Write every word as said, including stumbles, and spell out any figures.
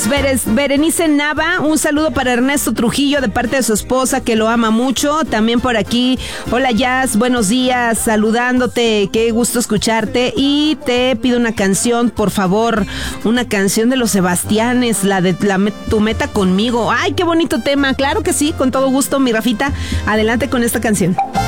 Saludos, Berenice Nava. Un saludo para Ernesto Trujillo de parte de su esposa que lo ama mucho. También por aquí. Hola, Jazz. Buenos días. Saludándote. Qué gusto escucharte. Y te pido una canción, por favor. Una canción de los Sebastianes. La de la, Tu Meta Conmigo. Ay, qué bonito tema. Claro que sí. Con todo gusto, mi Rafita. Adelante con esta canción.